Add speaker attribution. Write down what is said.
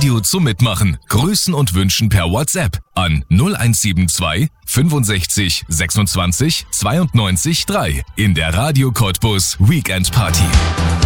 Speaker 1: Radio zum Mitmachen. Grüßen und Wünschen per WhatsApp an 0172 65 26 92 3 in der Radio Cottbus Weekend Party.